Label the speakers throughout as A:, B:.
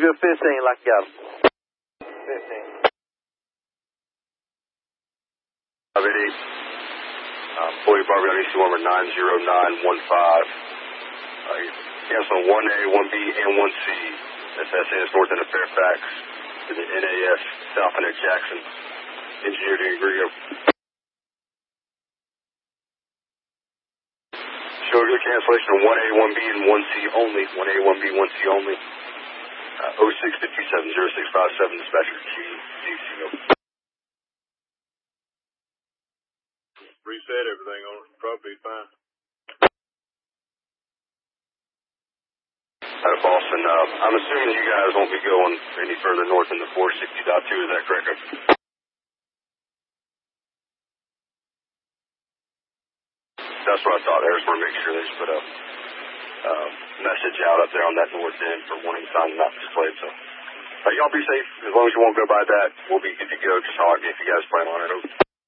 A: Go 15 like you got
B: 15.
C: Already. Boy, Barbie on EC1 number 90915. Cancel 1A, 1B, and 1C. That's SAS north end of Fairfax to the NAS south end of Jackson. Engineer to Grio. Show good cancellation of 1A, 1B, and 1C only. 1A, 1B, 1C only. 0657-0657, dispatcher GCO.
D: Reset everything on it. Probably fine.
C: Out of Boston, I'm assuming you guys won't be going any further north than the 460.2, is that correct? That's what I thought. I just want to make sure they just put a message out up there on that north end for warning signs not displayed. So, y'all be safe. As long as you won't go by that, we'll be good to go. Just holler at me if you guys plan on it. Over.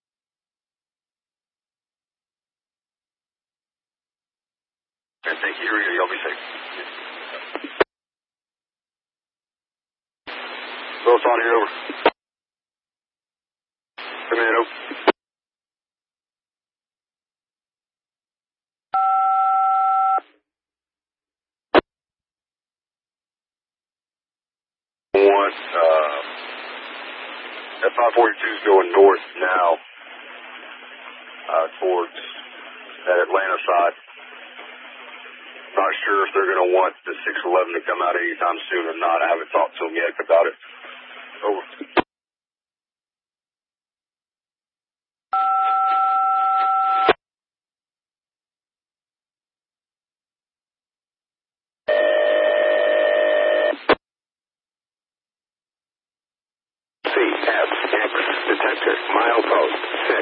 C: And thank you. Y'all be safe. Well, it's on here, over. Come in, over. That 542 is going north now, towards that Atlanta side. Not sure if they're going to want the 611 to come out anytime soon or not. I haven't talked to them yet about it. Over.
E: CFX detector, milepost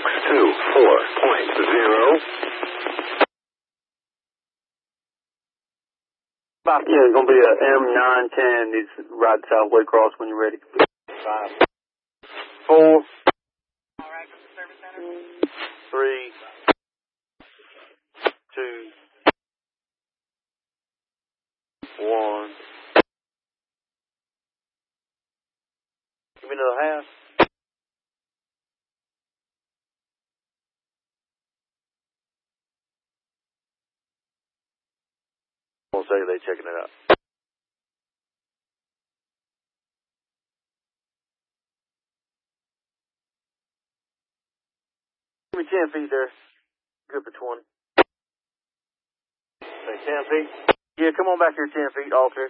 E: 624.0.
A: Yeah, it's going to be a M910. Needs to ride southway across when you're ready. 5, 4, 3, 2, 1. Give me another half. One second, they checking it out. Give me 10 feet there. Good for 20. Say 10 feet? Yeah, come on back here 10 feet, alter.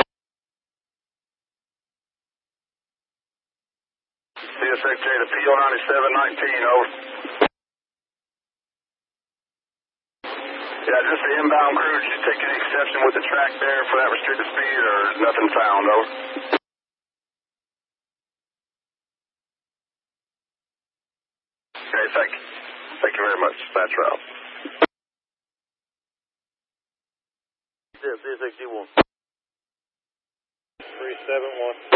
C: CSXJ to PO 9719, over. Yeah, just the inbound crew, did you take any exception with the track there for that restricted speed, or nothing found, over? Okay, thank you. Thank you very much. That's route.
A: Yeah, CSXG1.
B: 371.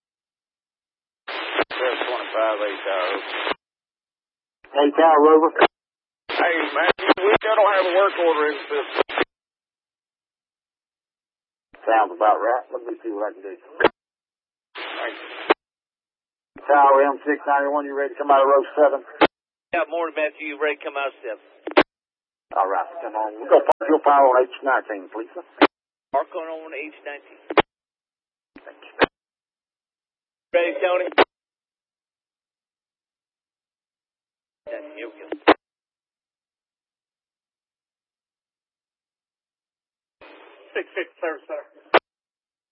B: 725 8 tower.
A: 8 tower, Rover.
B: Hey, man, we don't have a work order in the system.
A: Sounds about right. Let me see what I can do.
B: Thank you.
A: Tower M691, you ready to come out of row 7?
F: Yeah, morning, Matthew. You ready to come out of 7?
A: All right, come on. We'll go park your power on H19, please, sir.
F: Park on H19.
A: Thank you.
F: Ready, Tony? Here we go.
B: 650 service center.